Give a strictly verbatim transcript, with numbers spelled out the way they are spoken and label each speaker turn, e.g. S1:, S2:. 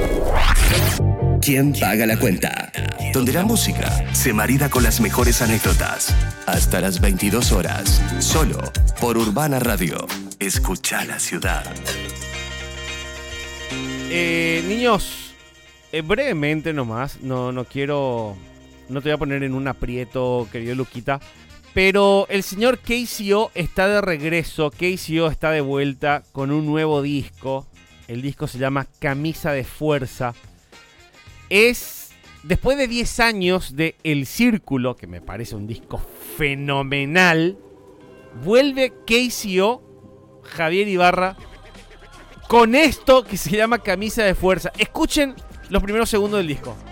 S1: ¿Quién paga la cuenta? Donde la música se marida con las mejores anécdotas. Hasta las veintidós horas, solo por Urbana Radio. Escucha la ciudad.
S2: Eh, niños, eh, brevemente nomás, no, no quiero, no te voy a poner en un aprieto, querido Luquita, pero el señor K C O está de regreso, K C O está de vuelta con un nuevo disco. El disco se llama Camisa de Fuerza. Es, después de diez años de El Círculo, que me parece un disco fenomenal, vuelve K C O, Javier Ibarra, con esto que se llama Camisa de Fuerza. Escuchen los primeros segundos del disco.